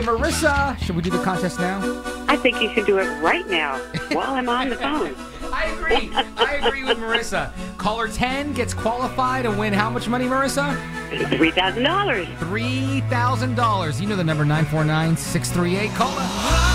Marissa, should we do the contest now? I think you should do it right now while I'm on the phone. I agree. I agree with Marissa. Caller 10 gets qualified to win how much money, Marissa? $3,000. $3,000. You know the number 949-638. Call us.